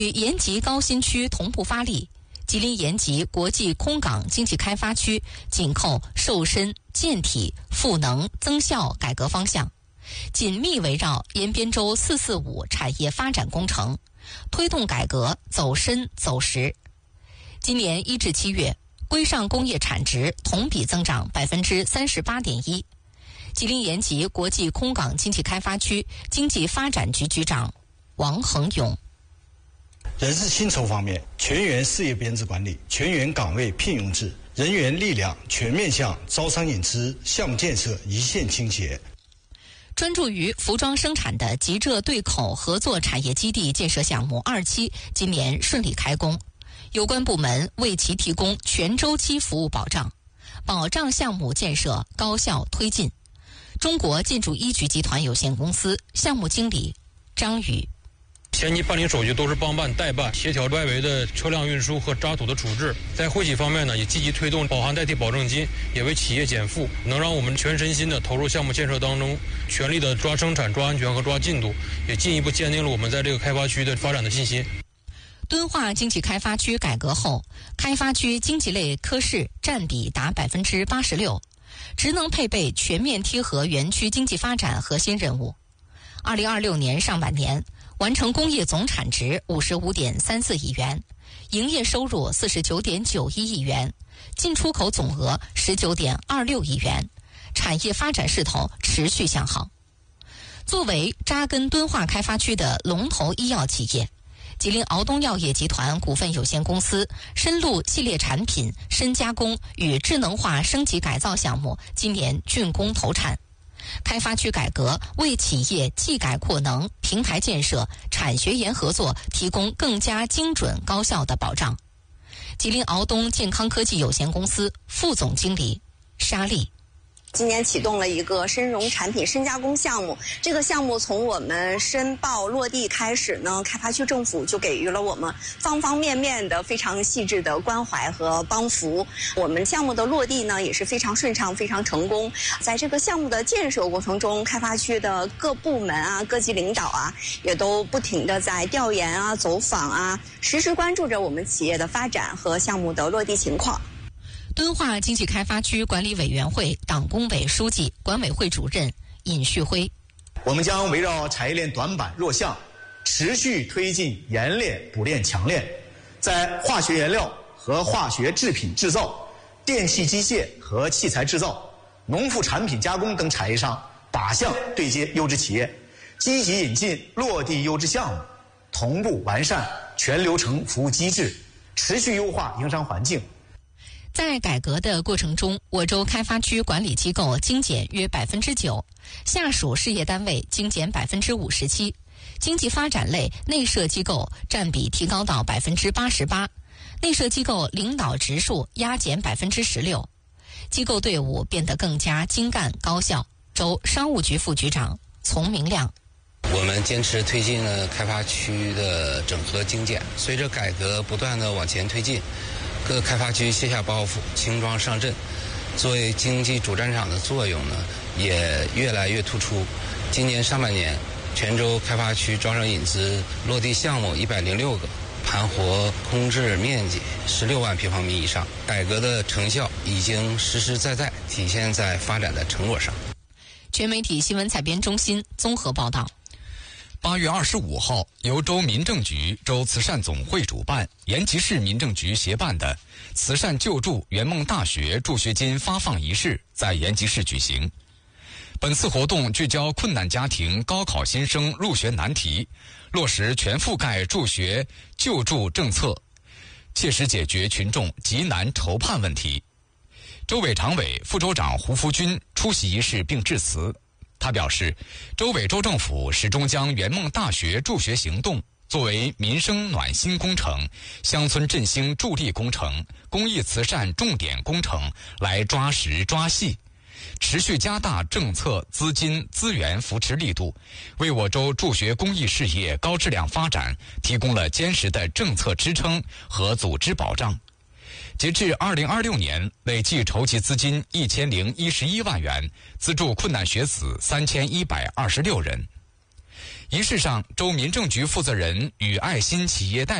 与延吉高新区同步发力，吉林延吉国际空港经济开发区紧扣瘦身、健体、赋能、增效改革方向，紧密围绕延边州445产业发展工程，推动改革走深走实。今年1至7月，规上工业产值同比增长38.1%。吉林延吉国际空港经济开发区经济发展局局长王恒勇。 人事薪酬方面，全员事业编制管理、全员岗位聘用制，人员力量全面向招商引资、项目建设一线倾斜。 专注于服装生产的吉浙对口合作产业基地建设项目2期今年顺利开工，有关部门为其提供全周期服务保障，保障项目建设高效推进。中国建筑一局集团有限公司项目经理张宇。 前期办理手续都是帮办代办，协调外围的车辆运输和渣土的处置。在惠企方面呢，也积极推动保函代替保证金，也为企业减负，能让我们全身心的投入项目建设当中，全力的抓生产、抓安全和抓进度，也进一步坚定了我们在这个开发区的发展的信心。 敦化经济开发区改革后，开发区经济类科室占比达86%，职能配备全面贴合园区经济发展核心任务。2026年上半年完成工业总产值55.34亿元，营业收入49.91亿元，进出口总额19.26亿元，产业发展势头持续向好。作为扎根敦化开发区的龙头医药企业，吉林敖东药业集团股份有限公司深路系列产品深加工与智能化升级改造项目今年竣工投产。开发区改革为企业技改扩能、平台建设、产学研合作提供更加精准高效的保障。吉林敖东健康科技有限公司副总经理沙丽。 今年启动了一个深融产品深加工项目，这个项目从我们申报落地开始呢，开发区政府就给予了我们方方面面的非常细致的关怀和帮扶。我们项目的落地呢也是非常顺畅、非常成功。在这个项目的建设过程中，开发区的各部门啊、各级领导啊，也都不停地在调研啊、走访啊，实时关注着我们企业的发展和项目的落地情况。 敦化经济开发区管理委员会党工委书记、管委会主任尹旭辉。 我们将围绕产业链短板弱项，持续推进研炼、补炼、强炼，在化学原料和化学制品制造、电气机械和器材制造、农副产品加工等产业上靶向对接优质企业，积极引进落地优质项目，同步完善全流程服务机制，持续优化营商环境。 在改革的过程中，我州开发区管理机构精简约9%，下属事业单位精简57%，经济发展类内设机构占比提高到88%，内设机构领导职数压减16%，机构队伍变得更加精干高效。州商务局副局长丛明亮。 我们坚持推进了开发区的整合精简，随着改革不断的往前推进，各开发区卸下包袱，轻装上阵，作为经济主战场的作用呢，也越来越突出。今年上半年，全州开发区招商引资落地项目106个，盘活空置面积16万平方米以上，改革的成效已经实实在在体现在发展的成果上。 全媒体新闻采编中心综合报道。 8月25号，由州民政局、州慈善总会主办，延吉市民政局协办的慈善救助圆梦大学助学金发放仪式在延吉市举行。本次活动聚焦困难家庭高考新生入学难题，落实全覆盖助学救助政策，切实解决群众急难愁盼问题。州委常委、副州长胡福军出席仪式并致辞。他表示，州委州政府始终将圆梦大学助学行动作为民生暖心工程、乡村振兴助力工程、公益慈善重点工程来抓实抓细，持续加大政策、资金、资源扶持力度，为我州助学公益事业高质量发展提供了坚实的政策支撑和组织保障。截至2026年，累计筹集资金1011万元，资助困难学子3126人。 仪式上，州民政局负责人与爱心企业代